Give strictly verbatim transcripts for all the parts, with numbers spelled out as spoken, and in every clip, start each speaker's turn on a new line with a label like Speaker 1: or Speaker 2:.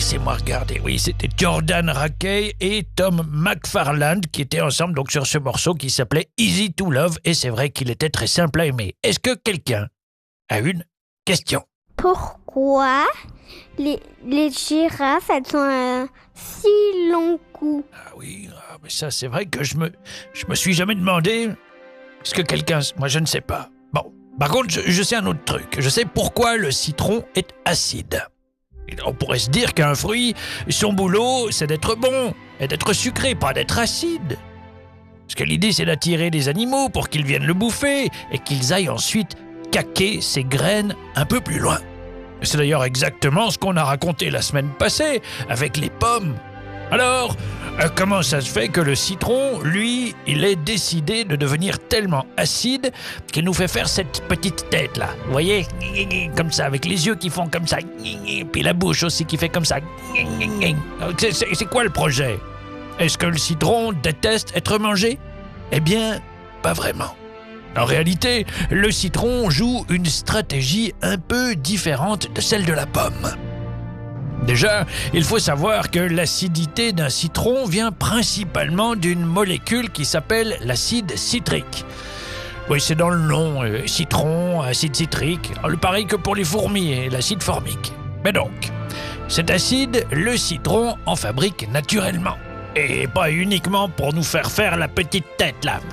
Speaker 1: laissez-moi regarder. Oui, c'était Jordan Rakei et Tom McFarland qui étaient ensemble donc sur ce morceau qui s'appelait Easy to Love. Et c'est vrai qu'il était très simple à aimer. Est-ce que quelqu'un a une question?
Speaker 2: Pourquoi les, les girafes, elles ont un si long cou?
Speaker 1: Ah oui, ah, mais ça c'est vrai que je me, je me suis jamais demandé. Est-ce que quelqu'un... Moi je ne sais pas. Bon, par contre je, je sais un autre truc. Je sais pourquoi le citron est acide. On pourrait se dire qu'un fruit, son boulot, c'est d'être bon, et d'être sucré, pas d'être acide. Parce que l'idée, c'est d'attirer les animaux pour qu'ils viennent le bouffer, et qu'ils aillent ensuite caquer ses graines un peu plus loin. C'est d'ailleurs exactement ce qu'on a raconté la semaine passée, avec les pommes. Alors, euh, comment ça se fait que le citron, lui, il ait décidé de devenir tellement acide qu'il nous fait faire cette petite tête-là? Vous voyez? Comme ça, avec les yeux qui font comme ça. Puis la bouche aussi qui fait comme ça. C'est, c'est, c'est quoi le projet? Est-ce que le citron déteste être mangé? Eh bien, pas vraiment. En réalité, le citron joue une stratégie un peu différente de celle de la pomme. Déjà, il faut savoir que l'acidité d'un citron vient principalement d'une molécule qui s'appelle l'acide citrique. Oui, c'est dans le nom, euh, citron, acide citrique, le pareil que pour les fourmis et l'acide formique. Mais donc, cet acide, le citron en fabrique naturellement. Et pas uniquement pour nous faire faire la petite tête là.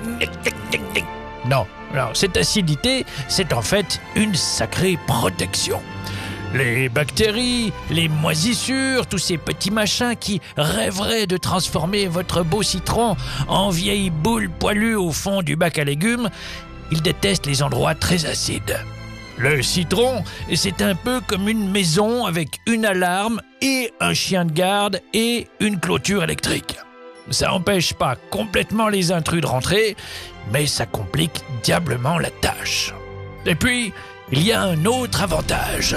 Speaker 1: Non, alors cette acidité, c'est en fait une sacrée protection. Les bactéries, les moisissures, tous ces petits machins qui rêveraient de transformer votre beau citron en vieille boule poilue au fond du bac à légumes, ils détestent les endroits très acides. Le citron, c'est un peu comme une maison avec une alarme et un chien de garde et une clôture électrique. Ça n'empêche pas complètement les intrus de rentrer, mais ça complique diablement la tâche. Et puis, il y a un autre avantage.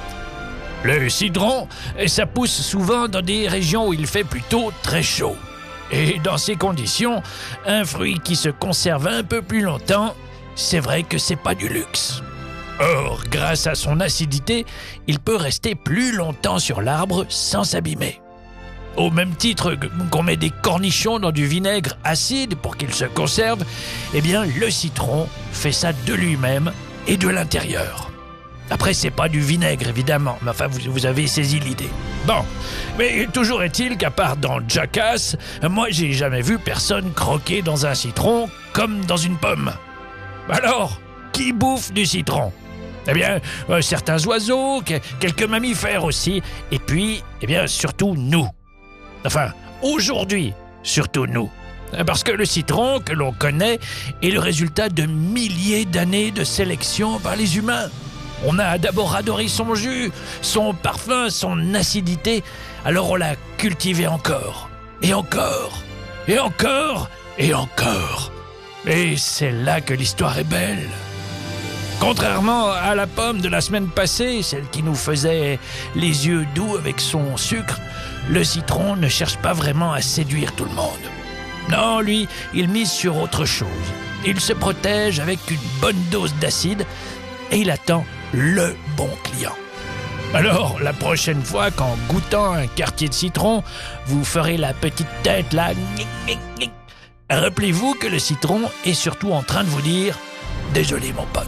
Speaker 1: Le citron, ça pousse souvent dans des régions où il fait plutôt très chaud. Et dans ces conditions, un fruit qui se conserve un peu plus longtemps, c'est vrai que c'est pas du luxe. Or, grâce à son acidité, il peut rester plus longtemps sur l'arbre sans s'abîmer. Au même titre qu'on met des cornichons dans du vinaigre acide pour qu'ils se conservent, eh bien le citron fait ça de lui-même et de l'intérieur. Après, c'est pas du vinaigre, évidemment, mais enfin, vous, vous avez saisi l'idée. Bon, mais toujours est-il qu'à part dans Jackass, moi, j'ai jamais vu personne croquer dans un citron comme dans une pomme. Alors, qui bouffe du citron? Eh bien, euh, certains oiseaux, que- quelques mammifères aussi, et puis, eh bien, surtout nous. Enfin, aujourd'hui, surtout nous. Parce que le citron que l'on connaît est le résultat de milliers d'années de sélection par les humains. On a d'abord adoré son jus, son parfum, son acidité, alors on l'a cultivé encore, et encore, et encore, et encore. Et c'est là que l'histoire est belle. Contrairement à la pomme de la semaine passée, celle qui nous faisait les yeux doux avec son sucre, le citron ne cherche pas vraiment à séduire tout le monde. Non, lui, il mise sur autre chose. Il se protège avec une bonne dose d'acide et il attend le bon client. Alors, la prochaine fois qu'en goûtant un quartier de citron, vous ferez la petite tête là, rappelez-vous que le citron est surtout en train de vous dire « Désolé mon pote ».